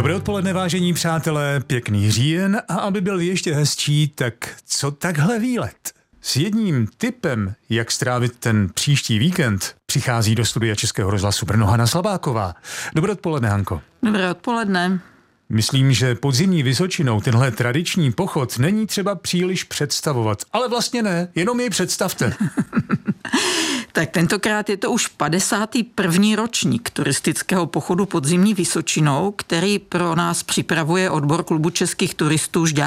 Dobré odpoledne, vážení přátelé, pěkný říjen a aby byl ještě hezčí, tak co takhle výlet? S jedním tipem, jak strávit ten příští víkend, přichází do studia Českého rozhlasu Brno Hana Slabáková. Dobré odpoledne, Hanko. Dobré odpoledne. Myslím, že podzimní Vysočinou tenhle tradiční pochod není třeba příliš představovat. Ale vlastně ne, jenom jej představte. Tak tentokrát je to už 51. ročník turistického pochodu podzimní Vysočinou, který pro nás připravuje odbor klubu českých turistů Žďár